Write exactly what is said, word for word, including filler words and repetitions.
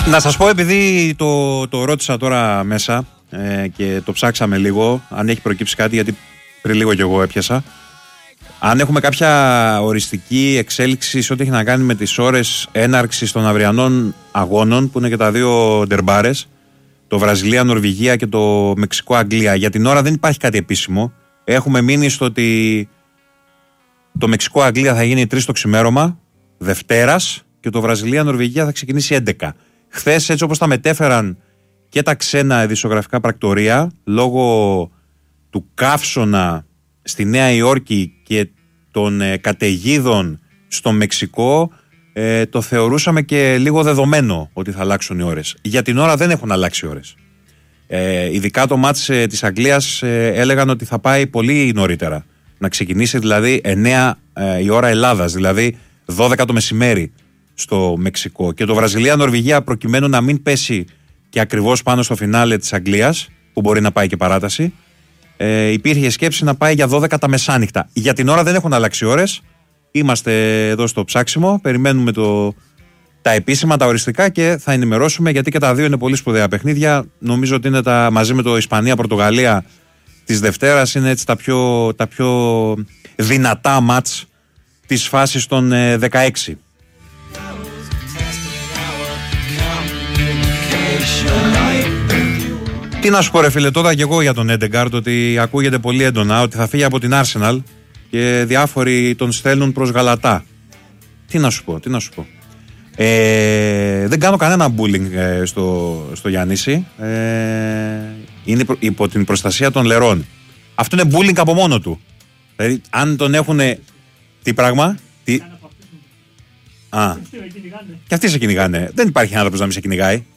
Να σας πω, επειδή το, το ρώτησα τώρα μέσα ε, και το ψάξαμε λίγο, αν έχει προκύψει κάτι, γιατί πριν λίγο κι εγώ έπιασα. Αν έχουμε κάποια οριστική εξέλιξη σε ό,τι έχει να κάνει με τις ώρες έναρξης των αυριανών αγώνων, που είναι και τα δύο ντερμπάρες, το Βραζιλία-Νορβηγία και το Μεξικό-Αγγλία. Για την ώρα δεν υπάρχει κάτι επίσημο. Έχουμε μείνει στο ότι το Μεξικό-Αγγλία θα γίνει τρεις το ξημέρωμα, Δευτέρας, και το Βραζιλία-Νορβηγία θα ξεκινήσει έντεκα. Χθες, έτσι όπως τα μετέφεραν και τα ξένα ειδησιογραφικά πρακτορία, λόγω του καύσωνα στη Νέα Υόρκη και των ε, καταιγίδων στο Μεξικό, ε, το θεωρούσαμε και λίγο δεδομένο ότι θα αλλάξουν οι ώρες. Για την ώρα δεν έχουν αλλάξει οι ώρες. Ε, ειδικά το μάτς ε, της Αγγλίας ε, έλεγαν ότι θα πάει πολύ νωρίτερα. Να ξεκινήσει δηλαδή εννέα ε, η ώρα Ελλάδας, δηλαδή δώδεκα το μεσημέρι στο Μεξικό. Και το Βραζιλία-Νορβηγία, προκειμένου να μην πέσει και ακριβώς πάνω στο φινάλε της Αγγλίας, που μπορεί να πάει και παράταση, ε, υπήρχε σκέψη να πάει για δώδεκα τα μεσάνυχτα. Για την ώρα δεν έχουν αλλάξει ώρες. Είμαστε εδώ στο ψάξιμο, περιμένουμε το, τα επίσημα, τα οριστικά, και θα ενημερώσουμε, γιατί και τα δύο είναι πολύ σπουδαία παιχνίδια. Νομίζω ότι είναι τα, μαζί με το Ισπανία-Πορτογαλία της Δευτέρας, είναι έτσι τα πιο, τα πιο δυνατά μάτς της φάσης των ε, δεκαέξι. Τι να σου πω, ρε φίλε, τώρα και εγώ για τον Έντεγκαρντ, ότι ακούγεται πολύ έντονα ότι θα φύγει από την Arsenal και διάφοροι τον στέλνουν προς Γαλατά. Τι να σου πω, τι να σου πω. Ε, δεν κάνω κανένα bullying ε, στο, στο Γιάννηση. Ε, είναι υπο, υπό την προστασία των λερών. Αυτό είναι bullying από μόνο του. Δηλαδή, αν τον έχουν. Τι πράγμα, τι. Α, και αυτοί σε κυνηγάνε. Δεν υπάρχει άνθρωπος να μην σε κυνηγάει.